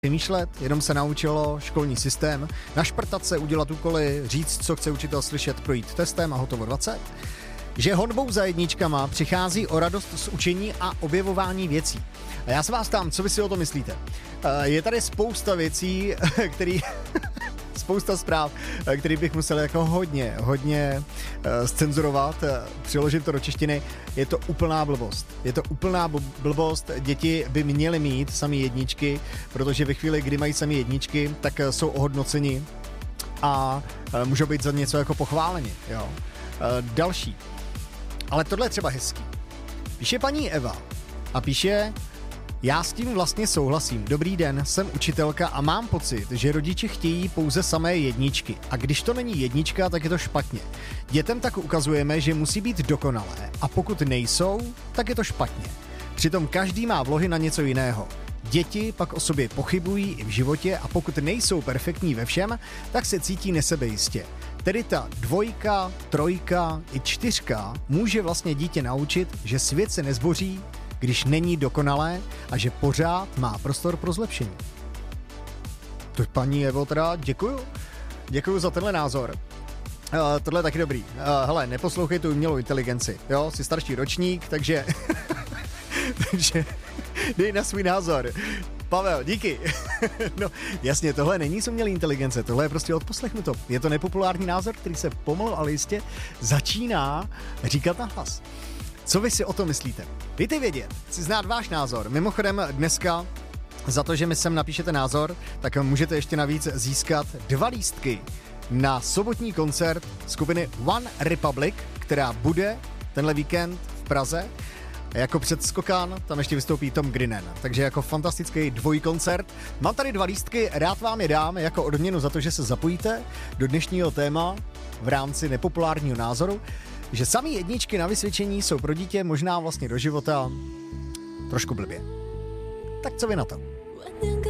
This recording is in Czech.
přemýšlet, jenom se naučilo školní systém, našprtat se, udělat úkoly, říct, co chce učitel slyšet, projít testem a hotovo 20. Že honbou za jedničkama přichází o radost z učení a objevování věcí. A já se vás ptám, co vy si o to myslíte? Je tady spousta věcí, spousta zpráv, který bych musel jako hodně zcenzurovat, přiložit to do češtiny. Je to úplná blbost. Je to úplná blbost. Děti by měly mít samý jedničky, protože ve chvíli, kdy mají samý jedničky, tak jsou ohodnoceni a můžou být za něco jako pochváleni. Jo. Další. Ale tohle je třeba hezký. Píše paní Eva a píše: já s tím vlastně souhlasím. Dobrý den, jsem učitelka a mám pocit, že rodiče chtějí pouze samé jedničky. A když to není jednička, tak je to špatně. Dětem tak ukazujeme, že musí být dokonalé. A pokud nejsou, tak je to špatně. Přitom každý má vlohy na něco jiného. Děti pak o sobě pochybují i v životě a pokud nejsou perfektní ve všem, tak se cítí nesebejistě. Tedy ta 2, 3 i 4 může vlastně dítě naučit, že svět se nezboří, když není dokonalé a že pořád má prostor pro zlepšení. To paní Evo, teda děkuju za tenhle názor. Tohle je taky dobrý. Hele, neposlouchej tu umělou inteligenci. Jo, jsi starší ročník, takže dej na svůj názor. Pavel, díky. No, jasně, tohle není z umělé inteligence, tohle je prostě odposlechnuto. Je to nepopulární názor, který se pomalu, ale jistě začíná říkat nahlas. Co vy si o tom myslíte? Dejte vědět, chci znát váš názor. Mimochodem dneska za to, že mi sem napíšete názor, tak můžete ještě navíc získat 2 lístky na sobotní koncert skupiny One Republic, která bude tenhle víkend v Praze. Jako předskokan tam ještě vystoupí Tom Grennan, takže jako fantastický dvojkoncert. Mám tady 2 lístky, rád vám je dám jako odměnu za to, že se zapojíte do dnešního téma v rámci nepopulárního názoru, že samý jedničky na vysvědčení jsou pro dítě možná vlastně do života trošku blbě. Tak co vy na to?